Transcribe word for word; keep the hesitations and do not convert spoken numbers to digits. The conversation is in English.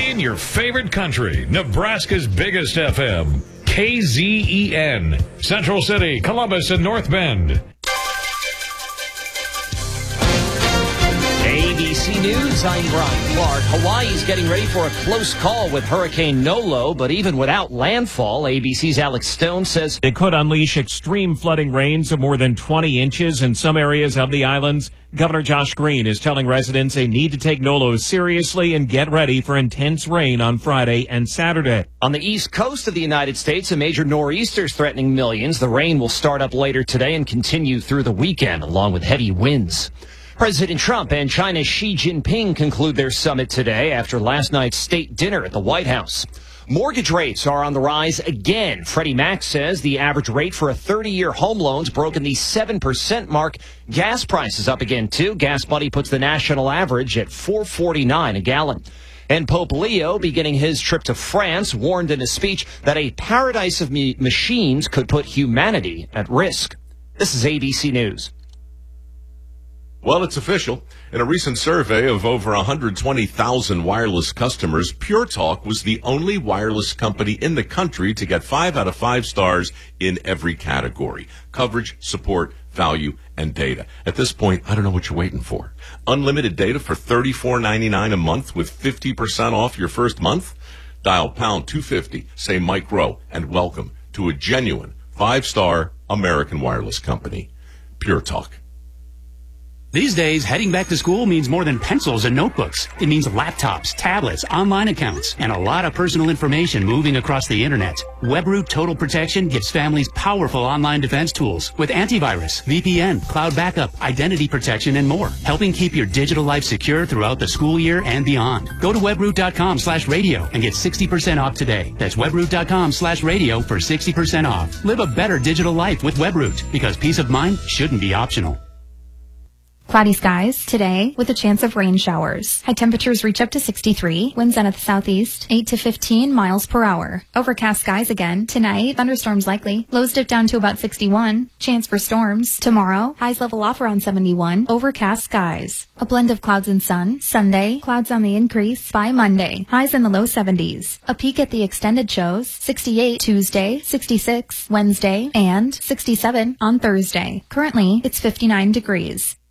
Playing your favorite country, Nebraska's biggest F M, K Z E N, Central City, Columbus, and North Bend. A B C News, I'm Brian Clark. Hawaii's getting ready for a close call with Hurricane Nolo, but even without landfall, A B C's Alex Stone says it could unleash extreme flooding rains of more than twenty inches in some areas of the islands. Governor Josh Green is telling residents they need to take Nolo seriously and get ready for intense rain on Friday and Saturday. On the east coast of the United States, a major nor'easter is threatening millions. The rain will start up later today and continue through the weekend, along with heavy winds. President Trump and China's Xi Jinping conclude their summit today after last night's state dinner at the White House. Mortgage rates are on the rise again. Freddie Mac says the average rate for a thirty-year home loan's broken the seven percent mark. Gas prices up again, too. Gas Buddy puts the national average at four forty-nine a gallon. And Pope Leo, beginning his trip to France, warned in a speech that a paradise of me- machines could put humanity at risk. This is A B C News. Well, it's official. In a recent survey of over one hundred twenty thousand wireless customers, Pure Talk was the only wireless company in the country to get five out of five stars in every category: coverage, support, value, and data. At this point, I don't know what you're waiting for. Unlimited data for thirty-four ninety-nine a month with fifty percent off your first month? Dial pound two fifty, say Mike Rowe, and welcome to a genuine five-star American wireless company. Pure Talk. These days, heading back to school means more than pencils and notebooks. It means laptops, tablets, online accounts, and a lot of personal information moving across the internet. WebRoot Total Protection gives families powerful online defense tools with antivirus, V P N, cloud backup, identity protection, and more, helping keep your digital life secure throughout the school year and beyond. Go to webroot.com slash radio and get sixty percent off today. That's webroot.com slash radio for sixty percent off. Live a better digital life with WebRoot, because peace of mind shouldn't be optional. Cloudy skies today with a chance of rain showers. High temperatures reach up to sixty-three. Winds out of the southeast, eight to fifteen miles per hour. Overcast skies again. Tonight, thunderstorms likely. Lows dip down to about sixty-one. Chance for storms. Tomorrow, highs level off around seventy-one. Overcast skies. A blend of clouds and sun. Sunday, clouds on the increase. By Monday, highs in the low seventies. A peek at the extended shows. sixty-eight Tuesday, sixty-six Wednesday, and sixty-seven on Thursday. Currently, it's fifty-nine degrees.